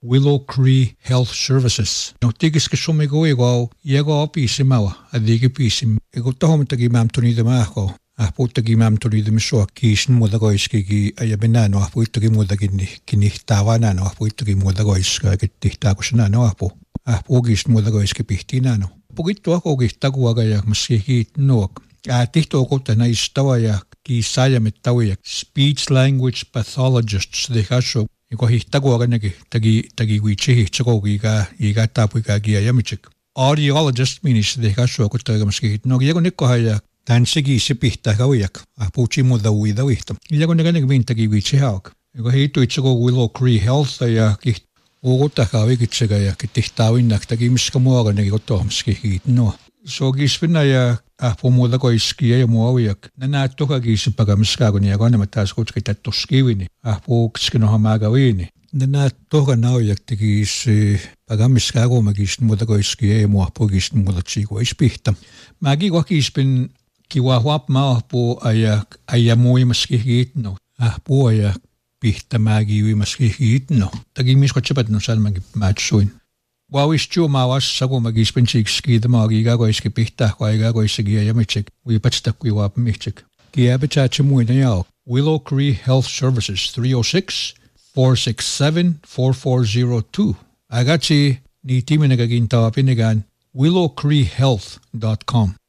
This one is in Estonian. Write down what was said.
Willow Cree Health Services. No tigis kisumigo ego iego opisimawa adigi pisim. Ego tohomitagi mam tunidama ako. Puuttagi mam tunidamisua kiisin muutagoiskiki ajabenano puuttagi muutakin kinihtavanano puuttagi muutagoiska kittihtakusnano puugis muutagoiski pihtinano. Pugittu akogihtaguaga ja maskihiit nuok. Tihtookutta naistava ja kiisajamittauja speech language pathologists dehaso. Iko hihtaguaga nagi tagi wiitsihihtsagogiga iga tapuiga giajamitsik. Audiologist minis dehaso kutta maskihiit nuok. Iego nikkohaja tansigi se pihtaagawiak. Puutsi muudauidavihta. Iego nagi vintagi wiitsihaag. Iko hiituitsago Willow Cree Health ja uugutahaavikitsega ja kitihtaawinnak tagi miska muaga nagi kotohmaskihiit nuo. So gisvinna ja muutagoiski ja muaviak. Nänä tuhagisi pagamiskaguni ja kannamattaas kutskitattuskivini. Puukskinohamaagaviini. Nänä tuhanauiak tegis pagamiskagumagis muutagoiski ja muapuugis muutatsiguispihta. Mägi kokispin kiwa huapmaapu aja muimaskihiit no. Puaja pihta mägi uimaskihiit no. Tagi miskotsepat no salmangi mätsuin. Wawistju maawas sagumagispin sikski maagi gagoiski pihta gagoisigi ja mitsik uipatstaqui waapmitsik. Kiabitaatsi muina jao. Willow Cree Health Services 306-467-4402. Agatsi ni timinagagintaapinigan willowcreehealth.com.